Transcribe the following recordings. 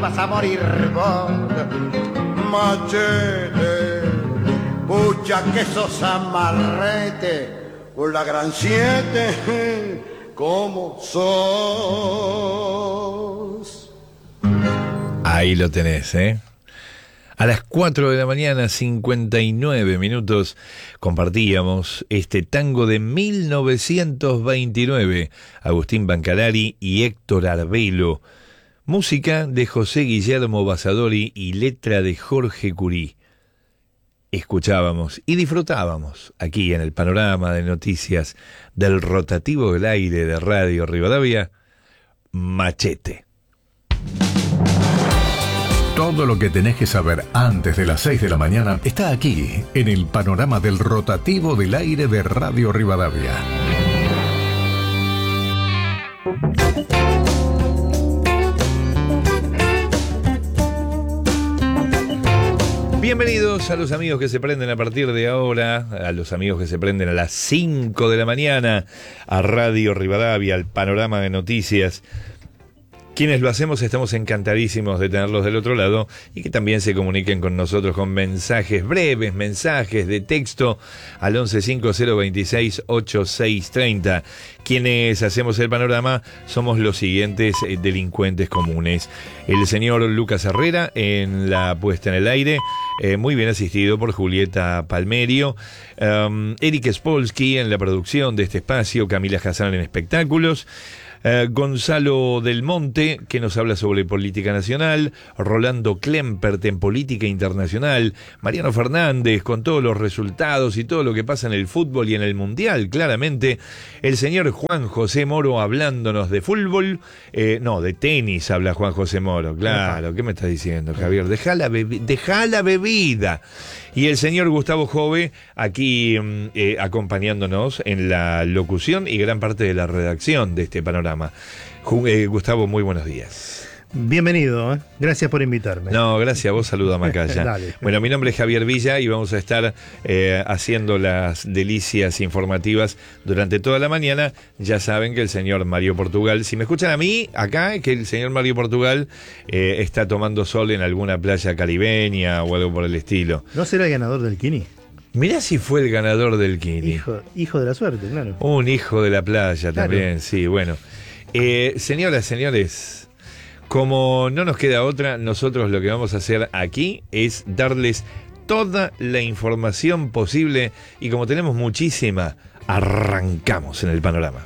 vas a morir vos. Machete, pucha que sos amarrete, por la gran 7, como sos. Ahí lo tenés, ¿eh? A las 4 de la mañana, 59 minutos, compartíamos este tango de 1929, Agustín Bancalari y Héctor Arbelo, música de José Guillermo Basadori y letra de Jorge Curí. Escuchábamos y disfrutábamos aquí en el panorama de noticias del rotativo del aire de Radio Rivadavia, Machete. Todo lo que tenés que saber antes de las 6 de la mañana está aquí, en el panorama del rotativo del aire de Radio Rivadavia. Bienvenidos a los amigos que se prenden a partir de ahora, a los amigos que se prenden a las 5 de la mañana, a Radio Rivadavia, al panorama de noticias. Quienes lo hacemos estamos encantadísimos de tenerlos del otro lado y que también se comuniquen con nosotros con mensajes breves, mensajes de texto al 1150268630. Quienes hacemos el panorama somos los siguientes delincuentes comunes. El señor Lucas Herrera en la puesta en el aire, muy bien asistido por Julieta Palmerio, Eric Spolsky en la producción de este espacio, Camila Hassan en espectáculos, Gonzalo del Monte, que nos habla sobre política nacional, Rolando Klempert en política internacional, Mariano Fernández con todos los resultados y todo lo que pasa en el fútbol y en el mundial, claramente, el señor Juan José Moro hablándonos de fútbol, no, de tenis habla Juan José Moro, claro, ¿qué me estás diciendo, Javier? Dejá la bebida. Y el señor Gustavo Jove aquí acompañándonos en la locución y gran parte de la redacción de este panorama. Gustavo, muy buenos días. Bienvenido, gracias por invitarme. No, gracias a vos, saludo a Macaya. Dale. Bueno, mi nombre es Javier Villa y vamos a estar haciendo las delicias informativas durante toda la mañana. Ya saben que el señor Mario Portugal, si me escuchan a mí, acá, que el señor Mario Portugal está tomando sol en alguna playa caribeña o algo por el estilo. ¿No será el ganador del Kini? Mirá si fue el ganador del Kini. Hijo de la suerte, claro. Un hijo de la playa también, claro. Sí, bueno. Señoras, señores, como no nos queda otra, nosotros lo que vamos a hacer aquí es darles toda la información posible y como tenemos muchísima, arrancamos en el panorama.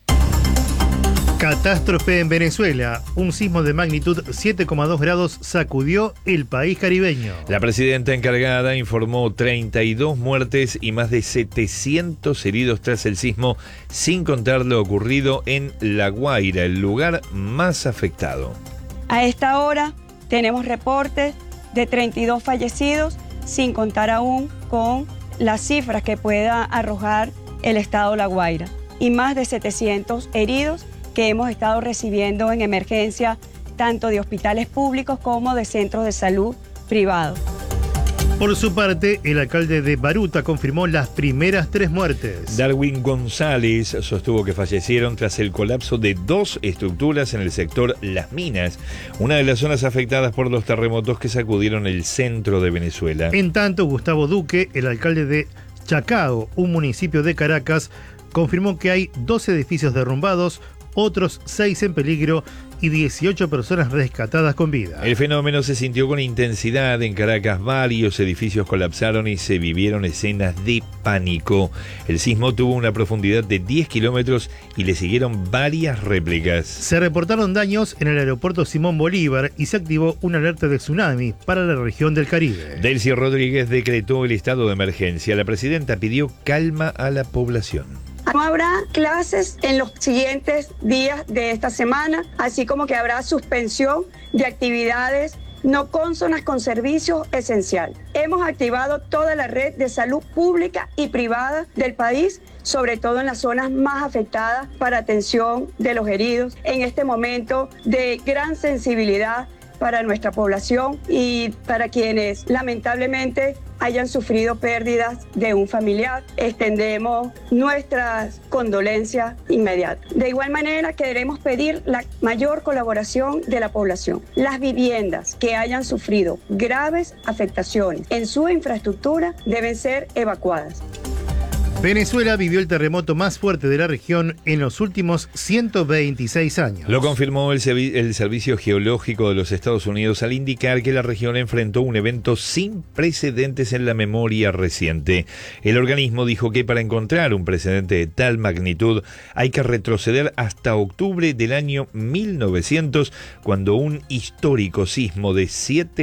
Catástrofe en Venezuela. Un sismo de magnitud 7,2 grados sacudió el país caribeño. La presidenta encargada informó 32 muertes y más de 700 heridos tras el sismo, sin contar lo ocurrido en La Guaira, el lugar más afectado. A esta hora tenemos reportes de 32 fallecidos, sin contar aún con las cifras que pueda arrojar el estado La Guaira, y más de 700 heridos que hemos estado recibiendo en emergencia, tanto de hospitales públicos como de centros de salud privados. Por su parte, el alcalde de Baruta confirmó las primeras 3 muertes. Darwin González sostuvo que fallecieron tras el colapso de 2 estructuras en el sector Las Minas, una de las zonas afectadas por los terremotos que sacudieron el centro de Venezuela. En tanto, Gustavo Duque, el alcalde de Chacao, un municipio de Caracas, confirmó que hay 2 edificios derrumbados, otros 6 en peligro y 18 personas rescatadas con vida. El fenómeno se sintió con intensidad en Caracas. Varios edificios colapsaron y se vivieron escenas de pánico. El sismo tuvo una profundidad de 10 kilómetros y le siguieron varias réplicas. Se reportaron daños en el aeropuerto Simón Bolívar y se activó una alerta de tsunami para la región del Caribe. Delcy Rodríguez decretó el estado de emergencia. La presidenta pidió calma a la población. No habrá clases en los siguientes días de esta semana, así como que habrá suspensión de actividades no cónsonas con servicios esenciales. Hemos activado toda la red de salud pública y privada del país, sobre todo en las zonas más afectadas, para atención de los heridos. En este momento de gran sensibilidad para nuestra población y para quienes lamentablemente hayan sufrido pérdidas de un familiar. Extendemos nuestras condolencias inmediatas. De igual manera, queremos pedir la mayor colaboración de la población. Las viviendas que hayan sufrido graves afectaciones en su infraestructura deben ser evacuadas. Venezuela vivió el terremoto más fuerte de la región en los últimos 126 años. Lo confirmó el Servicio Geológico de los Estados Unidos al indicar que la región enfrentó un evento sin precedentes en la memoria reciente. El organismo dijo que para encontrar un precedente de tal magnitud hay que retroceder hasta octubre del año 1900, cuando un histórico sismo de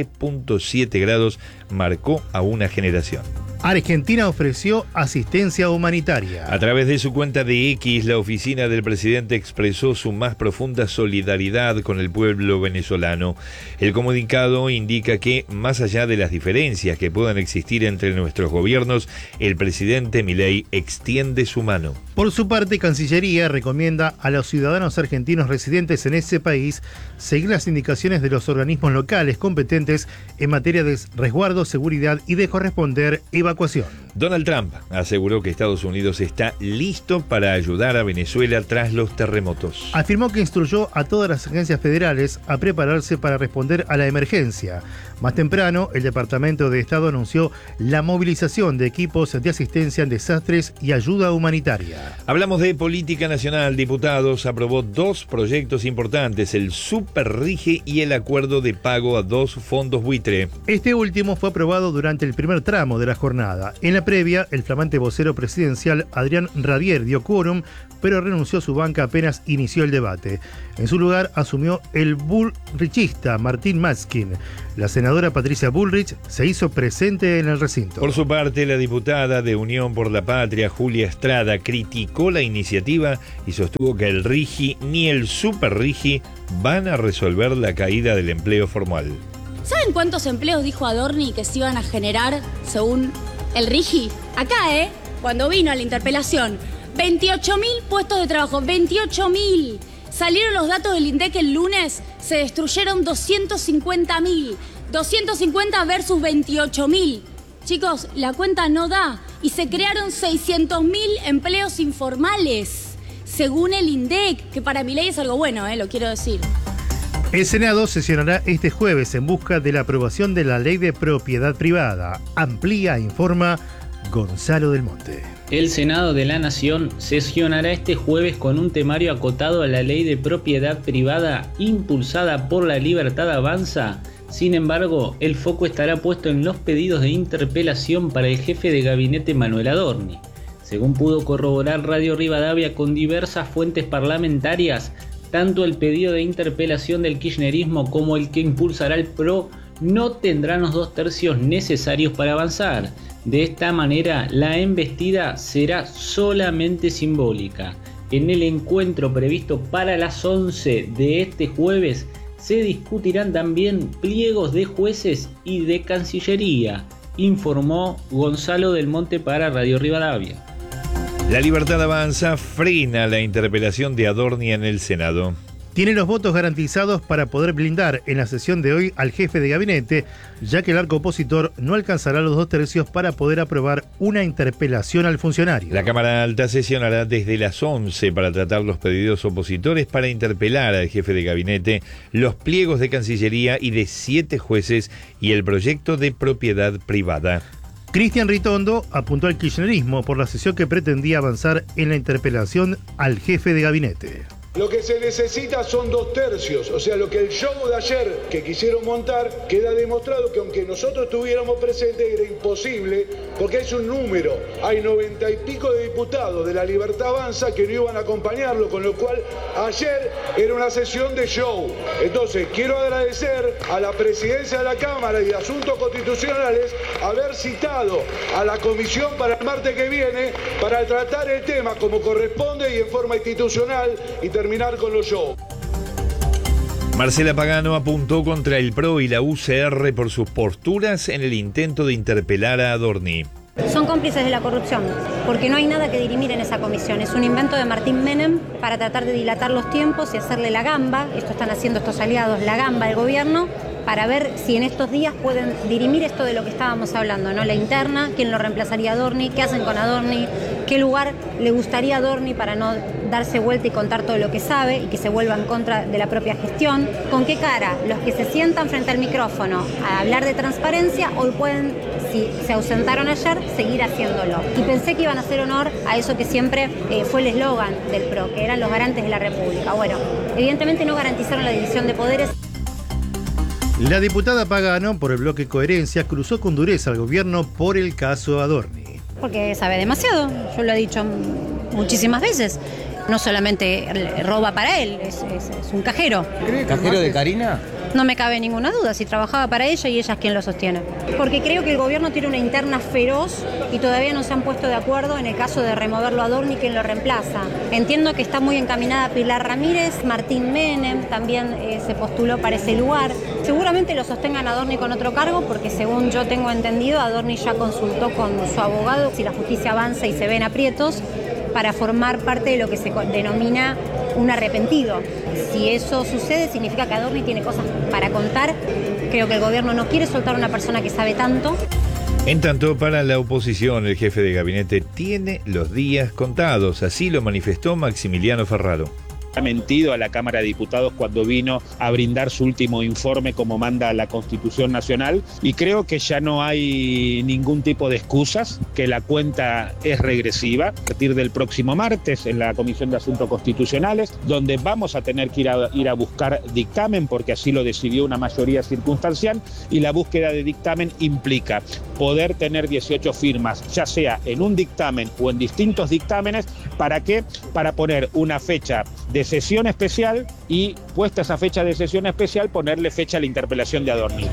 7.7 grados marcó a una generación. Argentina ofreció asistencia humanitaria. A través de su cuenta de X, la oficina del presidente expresó su más profunda solidaridad con el pueblo venezolano. El comunicado indica que, más allá de las diferencias que puedan existir entre nuestros gobiernos, el presidente Milei extiende su mano. Por su parte, Cancillería recomienda a los ciudadanos argentinos residentes en ese país seguir las indicaciones de los organismos locales competentes en materia de resguardo, seguridad y de corresponder evacuación. Donald Trump aseguró que Estados Unidos está listo para ayudar a Venezuela tras los terremotos. Afirmó que instruyó a todas las agencias federales a prepararse para responder a la emergencia. Más temprano, el Departamento de Estado anunció la movilización de equipos de asistencia en desastres y ayuda humanitaria. Hablamos de política nacional. Diputados aprobó dos proyectos importantes, el Superrige y el acuerdo de pago a dos fondos buitre. Este último fue aprobado durante el primer tramo de la jornada. En la previa, el flamante vocero presidencial Adrián Radier dio quórum, pero renunció a su banca apenas inició el debate. En su lugar asumió el bullrichista Martín Matzkin. La senadora Patricia Bullrich se hizo presente en el recinto. Por su parte, la diputada de Unión por la Patria, Julia Estrada, criticó la iniciativa y sostuvo que el RIGI ni el Superrigi van a resolver la caída del empleo formal. ¿Saben cuántos empleos dijo Adorni que se iban a generar según el RIGI? Acá, cuando vino a la interpelación. 28.000 puestos de trabajo, 28.000. Salieron los datos del INDEC el lunes, se destruyeron 250.000. 250 versus 28.000. Chicos, la cuenta no da. Y se crearon 600.000 empleos informales, según el INDEC, que para mi ley es algo bueno, lo quiero decir. El Senado sesionará este jueves en busca de la aprobación de la Ley de Propiedad Privada. Amplía, informa Gonzalo del Monte. El Senado de la Nación sesionará este jueves con un temario acotado a la Ley de Propiedad Privada impulsada por La Libertad Avanza. Sin embargo, el foco estará puesto en los pedidos de interpelación para el jefe de gabinete Manuel Adorni. Según pudo corroborar Radio Rivadavia con diversas fuentes parlamentarias, tanto el pedido de interpelación del kirchnerismo como el que impulsará el PRO no tendrán los 2/3 necesarios para avanzar. De esta manera, la embestida será solamente simbólica. En el encuentro previsto para las 11 de este jueves, se discutirán también pliegos de jueces y de Cancillería, informó Gonzalo del Monte para Radio Rivadavia. La Libertad Avanza frena la interpelación de Adorni en el Senado. Tiene los votos garantizados para poder blindar en la sesión de hoy al jefe de gabinete, ya que el arco opositor no alcanzará los 2/3 para poder aprobar una interpelación al funcionario. La Cámara Alta sesionará desde las 11 para tratar los pedidos opositores para interpelar al jefe de gabinete, los pliegos de Cancillería y de 7 jueces y el proyecto de propiedad privada. Cristian Ritondo apuntó al kirchnerismo por la sesión que pretendía avanzar en la interpelación al jefe de gabinete. Lo que se necesita son 2/3, o sea, lo que el show de ayer que quisieron montar queda demostrado que aunque nosotros estuviéramos presentes era imposible, porque es un número, hay 90 y pico de diputados de La Libertad Avanza que no iban a acompañarlo, con lo cual ayer era una sesión de show. Entonces, quiero agradecer a la presidencia de la Cámara y de Asuntos Constitucionales haber citado a la comisión para el martes que viene para tratar el tema como corresponde y en forma institucional y terminar con los shows. Marcela Pagano apuntó contra el PRO y la UCR por sus posturas en el intento de interpelar a Adorni. Son cómplices de la corrupción, porque no hay nada que dirimir en esa comisión. Es un invento de Martín Menem para tratar de dilatar los tiempos y hacerle la gamba, esto están haciendo estos aliados, la gamba al gobierno, para ver si en estos días pueden dirimir esto de lo que estábamos hablando, ¿no? La interna, quién lo reemplazaría a Adorni, qué hacen con Adorni, qué lugar le gustaría a Adorni para no darse vuelta y contar todo lo que sabe y que se vuelva en contra de la propia gestión. ¿Con qué cara los que se sientan frente al micrófono a hablar de transparencia hoy pueden, si se ausentaron ayer, seguir haciéndolo? Y pensé que iban a hacer honor a eso que siempre fue el eslogan del PRO, que eran los garantes de la República. Bueno, evidentemente no garantizaron la división de poderes. La diputada Pagano, por el bloque Coherencia, cruzó con dureza al gobierno por el caso Adorni. Porque sabe demasiado, yo lo he dicho muchísimas veces. No solamente roba para él, es un cajero. ¿Cajero de Karina? No me cabe ninguna duda, si trabajaba para ella y ella es quien lo sostiene. Porque creo que el gobierno tiene una interna feroz y todavía no se han puesto de acuerdo en el caso de removerlo a Adorni, quien lo reemplaza. Entiendo que está muy encaminada Pilar Ramírez, Martín Menem también se postuló para ese lugar. Seguramente lo sostengan a Adorni con otro cargo porque según yo tengo entendido, Adorni ya consultó con su abogado si la justicia avanza y se ven aprietos para formar parte de lo que se denomina un arrepentido. Si eso sucede, significa que Adorni tiene cosas para contar. Creo que el gobierno no quiere soltar a una persona que sabe tanto. En tanto, para la oposición, el jefe de gabinete tiene los días contados. Así lo manifestó Maximiliano Ferraro. Ha mentido a la Cámara de Diputados cuando vino a brindar su último informe como manda la Constitución Nacional y creo que ya no hay ningún tipo de excusas, que la cuenta es regresiva. A partir del próximo martes en la Comisión de Asuntos Constitucionales, donde vamos a tener que ir a buscar dictamen porque así lo decidió una mayoría circunstancial y la búsqueda de dictamen implica poder tener 18 firmas, ya sea en un dictamen o en distintos dictámenes. ¿Para qué? Para poner una fecha de sesión especial y, puesta esa fecha de sesión especial, ponerle fecha a la interpelación de Adorni.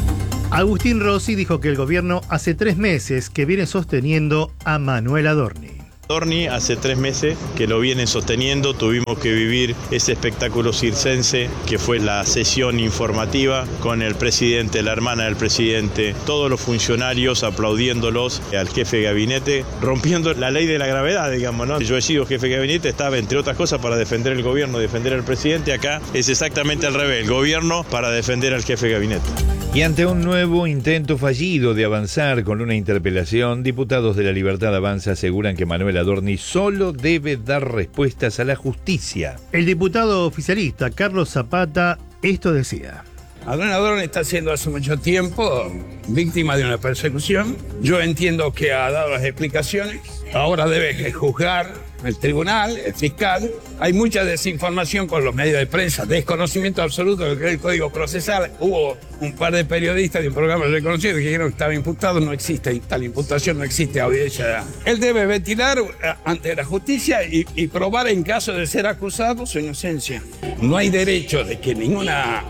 Agustín Rossi dijo que el gobierno hace 3 meses que viene sosteniendo a Manuel Adorni. Adorni hace 3 meses que lo vienen sosteniendo, tuvimos que vivir ese espectáculo circense que fue la sesión informativa con el presidente, la hermana del presidente, todos los funcionarios aplaudiéndolos al jefe de gabinete, rompiendo la ley de la gravedad, digamos, ¿no? Yo he sido jefe de gabinete, estaba entre otras cosas para defender el gobierno, defender al presidente, acá es exactamente al revés, el gobierno para defender al jefe de gabinete. Y ante un nuevo intento fallido de avanzar con una interpelación, diputados de La Libertad Avanza aseguran que Manuel Adorni solo debe dar respuestas a la justicia. El diputado oficialista Carlos Zapata esto decía. Adorni está siendo hace mucho tiempo víctima de una persecución. Yo entiendo que ha dado las explicaciones. Ahora debe juzgar el tribunal, el fiscal. Hay mucha desinformación con los medios de prensa, desconocimiento absoluto de lo que es el Código Procesal. Hubo un par de periodistas de un programa reconocido que dijeron que estaba imputado. No existe tal imputación, no existe audiencia. Él debe ventilar ante la justicia y probar en caso de ser acusado su inocencia. No hay derecho de que ningún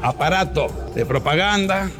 aparato de propaganda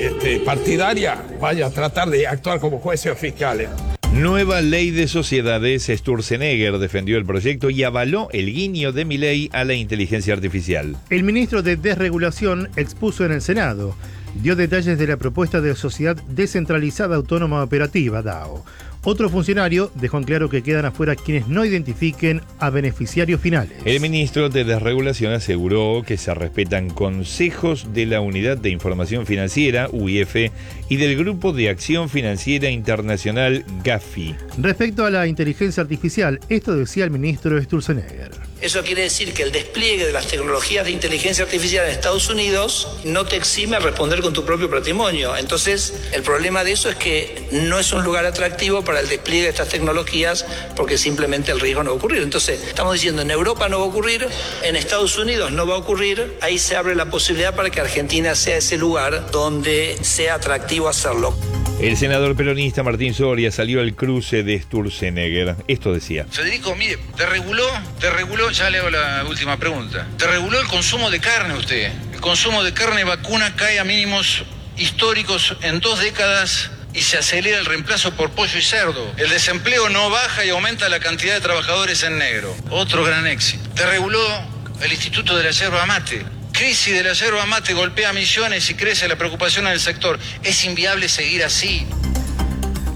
partidaria vaya a tratar de actuar como jueces o fiscales. Nueva ley de sociedades. Sturzenegger defendió el proyecto y avaló el guiño de Milei a la inteligencia artificial. El ministro de Desregulación expuso en el Senado. Dio detalles de la propuesta de Sociedad Descentralizada Autónoma Operativa, DAO. Otro funcionario dejó en claro que quedan afuera quienes no identifiquen a beneficiarios finales. El ministro de Desregulación aseguró que se respetan consejos de la Unidad de Información Financiera, UIF, y del Grupo de Acción Financiera Internacional, GAFI. Respecto a la inteligencia artificial, esto decía el ministro Sturzenegger. Eso quiere decir que el despliegue de las tecnologías de inteligencia artificial en Estados Unidos no te exime a responder con tu propio patrimonio. Entonces, el problema de eso es que no es un lugar atractivo para el despliegue de estas tecnologías porque simplemente el riesgo no va a ocurrir. Entonces, estamos diciendo, en Europa no va a ocurrir, en Estados Unidos no va a ocurrir, ahí se abre la posibilidad para que Argentina sea ese lugar donde sea atractivo hacerlo. El senador peronista Martín Soria salió al cruce de Sturzenegger. Esto decía. Federico, mire, te reguló, ya le hago la última pregunta. Te reguló el consumo de carne usted. El consumo de carne vacuna cae a mínimos históricos en 2 décadas y se acelera el reemplazo por pollo y cerdo. El desempleo no baja y aumenta la cantidad de trabajadores en negro. Otro gran éxito. Te reguló el Instituto de la Yerba Mate. Crisis de la yerba mate golpea a millones y crece la preocupación en el sector. Es inviable seguir así.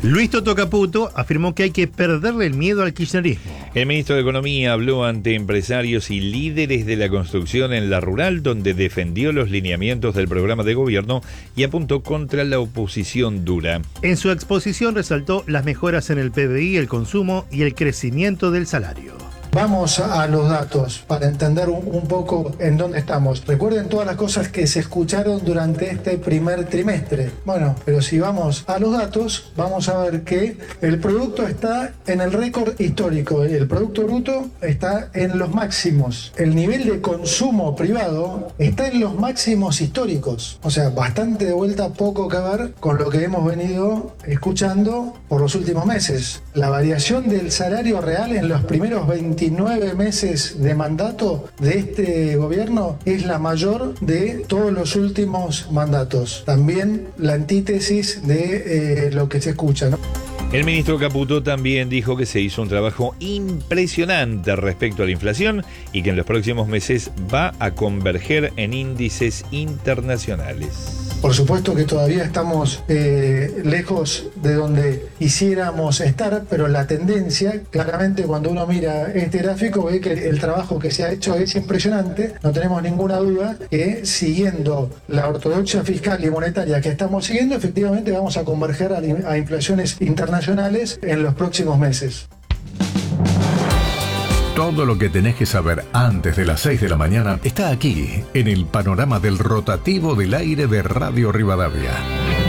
Luis Toto Caputo afirmó que hay que perderle el miedo al kirchnerismo. El ministro de Economía habló ante empresarios y líderes de la construcción en La Rural, donde defendió los lineamientos del programa de gobierno y apuntó contra la oposición dura. En su exposición resaltó las mejoras en el PBI, el consumo y el crecimiento del salario. Vamos a los datos para entender un poco en dónde estamos. Recuerden todas las cosas que se escucharon durante este primer trimestre. Bueno, pero si vamos a los datos, vamos a ver que el producto está en el récord histórico. El producto bruto está en los máximos. El nivel de consumo privado está en los máximos históricos. O sea, bastante de vuelta, poco que ver con lo que hemos venido escuchando por los últimos meses. La variación del salario real en los primeros 29 meses de mandato de este gobierno es la mayor de todos los últimos mandatos. También la antítesis de lo que se escucha, ¿no? El ministro Caputo también dijo que se hizo un trabajo impresionante respecto a la inflación y que en los próximos meses va a converger en índices internacionales. Por supuesto que todavía estamos lejos de donde quisiéramos estar, pero la tendencia, claramente cuando uno mira este gráfico, ve que el trabajo que se ha hecho es impresionante. No tenemos ninguna duda que siguiendo la ortodoxia fiscal y monetaria que estamos siguiendo, efectivamente vamos a converger a inflaciones internacionales en los próximos meses. Todo lo que tenés que saber antes de las 6 de la mañana está aquí, en el panorama del rotativo del aire de Radio Rivadavia.